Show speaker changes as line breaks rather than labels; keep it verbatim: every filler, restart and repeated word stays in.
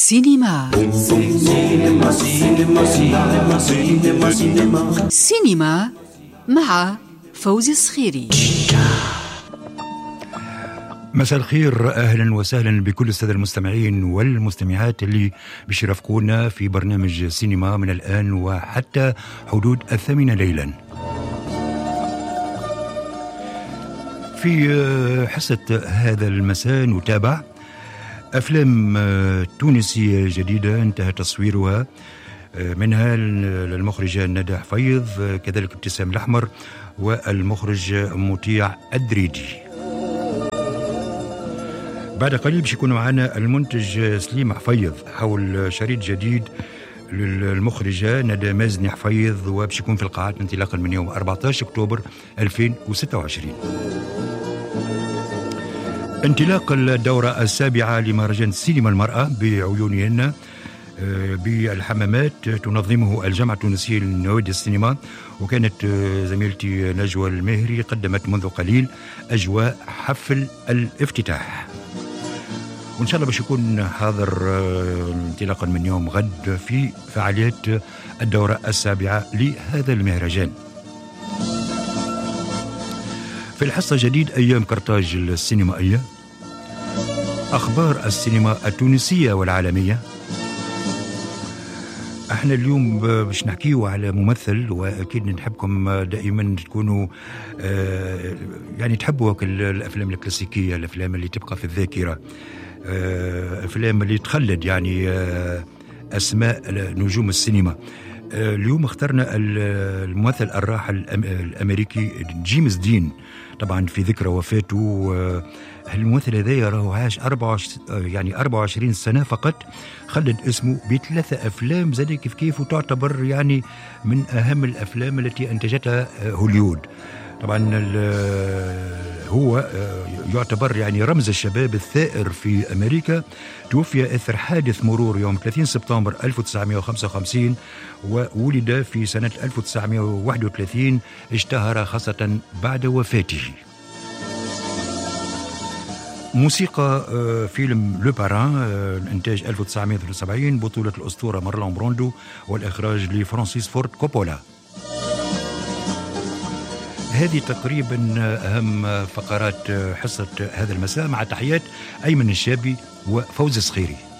سينما. سينما سينما سينما سينما سينما سينما مع فوزي الصخيري.
مساء الخير، أهلا وسهلا بكل السادة المستمعين والمستمعات اللي بيشرفونا في برنامج سينما من الآن وحتى حدود الثامنة ليلا. في حصة هذا المساء نتابع أفلام تونسية جديدة انتهى تصويرها، منها للمخرجة ندى حفيظ، كذلك ابتسام الأحمر والمخرج مطيع الدريدي. بعد قليل باش يكون معنا المنتج سليم حفيظ حول شريط جديد للمخرجة ندى مازني حفيظ، وباش يكون في القاعات انطلاقا من يوم أربعة عشر أكتوبر ألفين وستة وعشرين. انطلاق الدورة السابعة لمهرجان سينما المرأة بعيونهن بالحمامات، تنظمه الجامعة التونسية لنوادي السينما، وكانت زميلتي نجوى المهري قدمت منذ قليل أجواء حفل الافتتاح، وإن شاء الله باش يكون حاضر انطلاقا من يوم غد في فعاليات الدورة السابعة لهذا المهرجان. في الحصة جديد أيام قرطاج السينمائية، أخبار السينما التونسية والعالمية. احنا اليوم باش نحكيو على ممثل، واكيد نحبكم دائما تكونوا آه يعني تحبوا الافلام الكلاسيكيه، الافلام اللي تبقى في الذاكره، آه افلام اللي تخلد يعني آه اسماء نجوم السينما. آه اليوم اخترنا الممثل الراحل الامريكي جيمس دين، طبعا في ذكرى وفاته. آه الممثل هذا راهو عاش أربعة يعني أربعة وعشرين سنة فقط، خلد اسمه بثلاثة أفلام زاد كيف كيف، وتعتبر يعني من أهم الأفلام التي أنتجتها هوليود. طبعا هو يعتبر يعني رمز الشباب الثائر في أمريكا. توفي أثر حادث مرور يوم ثلاثين سبتمبر ألف وتسعمائة وخمسة وخمسين، وولد في سنة ألف وتسعمائة وواحد وثلاثين، اشتهر خاصة بعد وفاته. موسيقى فيلم لو باران، إنتاج ألف وتسعمائة وثلاثة وسبعين، بطولة الأسطورة مارلون براندو، والإخراج لفرانسيس فورد كوبولا. هذه تقريبا أهم فقرات حصة هذا المساء، مع تحيات أيمن الشابي وفوز الصخيري.